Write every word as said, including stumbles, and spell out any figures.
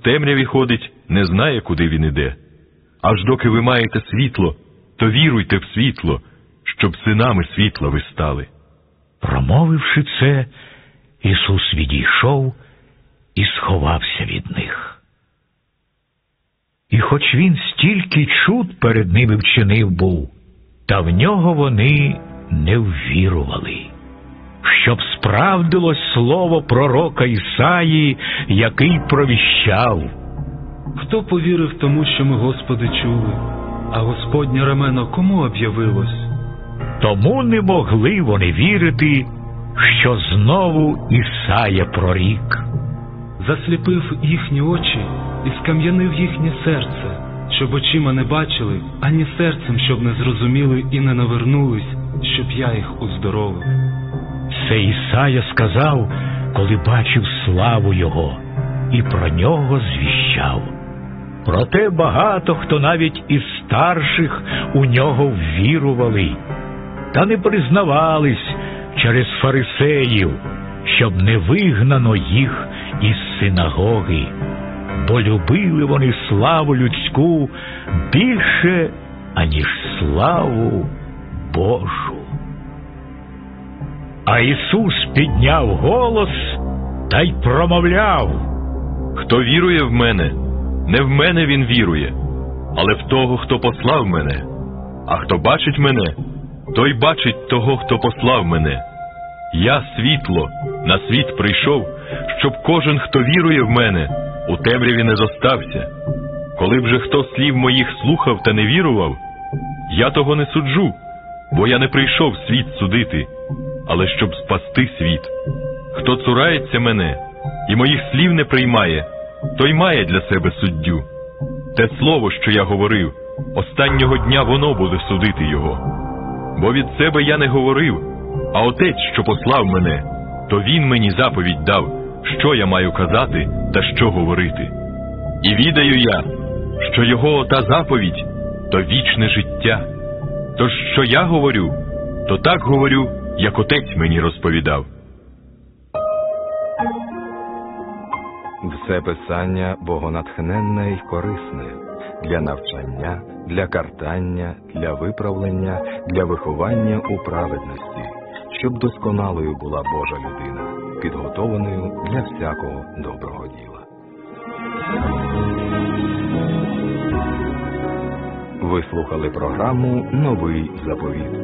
темряві ходить, не знає, куди він іде. Аж доки ви маєте світло, то віруйте в світло, щоб синами світла ви стали». Промовивши це, Ісус відійшов і сховався від них. І хоч він стільки чуд перед ними вчинив був, та в нього вони не ввірували, щоб справдилось слово пророка Ісаї, який провіщав: «Хто повірив тому, що ми, Господи, чули? А Господнє рамено кому об'явилось?» Тому не могли вони вірити, що знову Ісая прорік. «Засліпив їхні очі і скам'янив їхнє серце, щоб очима не бачили, ані серцем, щоб не зрозуміли і не навернулись, щоб я їх уздоровив». Це Ісая сказав, коли бачив славу Його, і про Нього звіщав. Проте багато хто навіть із старших у Нього ввірували, та не признавались через фарисеїв, щоб не вигнано їх із синагоги, бо любили вони славу людську більше, аніж славу Божу. А Ісус підняв голос та й промовляв: «Хто вірує в мене, не в мене він вірує, але в того, хто послав мене. А хто бачить мене, той бачить того, хто послав мене. Я світло, на світ прийшов, щоб кожен, хто вірує в мене, у темряві не зостався. Коли б же хто слів моїх слухав та не вірував, я того не суджу, бо я не прийшов світ судити, але щоб спасти світ. Хто цурається мене і моїх слів не приймає, той має для себе суддю. Те слово, що я говорив, останнього дня воно буде судити його. Бо від себе я не говорив, а Отець, що послав мене, то Він мені заповідь дав, що я маю казати та що говорити. І відаю я, що його ота заповідь – то вічне життя. Тож, що я говорю, то так говорю, як Отець мені розповідав». Все писання богонатхненне й корисне для навчання, для картання, для виправлення, для виховання у праведності, щоб досконалою була Божа людина, підготованою для всякого доброго діла. Ви слухали програму «Новий заповіт».